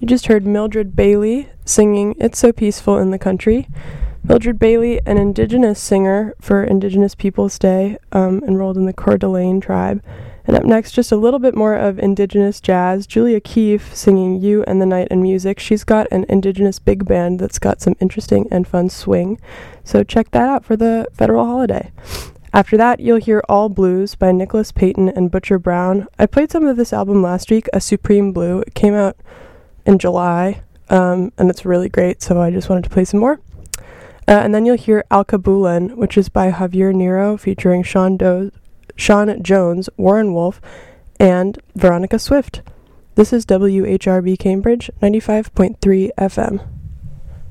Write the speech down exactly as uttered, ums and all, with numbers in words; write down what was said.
You just heard Mildred Bailey singing It's So Peaceful in the Country. Mildred Bailey, an indigenous singer for Indigenous Peoples Day, um, enrolled in the Coeur d'Alene tribe. And up next, just a little bit more of indigenous jazz. Julia Keefe singing You and the Night and Music. She's got an indigenous big band that's got some interesting and fun swing. So check that out for the federal holiday. After that, you'll hear All Blues by Nicholas Payton and Butcher Brown. I played some of this album last week, A Supreme Blue. It came out in July, um, and it's really great, so I just wanted to play some more. Uh, and then you'll hear Alkebulan, which is by Javier Nero, featuring Sean, Do- Sean Jones, Warren Wolf, and Veronica Swift. This is W H R B Cambridge, ninety-five point three F M.